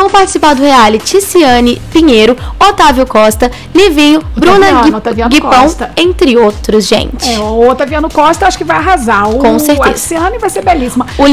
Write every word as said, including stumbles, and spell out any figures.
vão participar do reality Ciane Pinheiro, Otávio Costa, Livinho, Bruna Otaviano, Gui- Otaviano Guipão, Costa. entre outros, gente. É, o Otaviano Costa acho que vai arrasar. O, Com certeza. A Ciane vai ser belíssima. O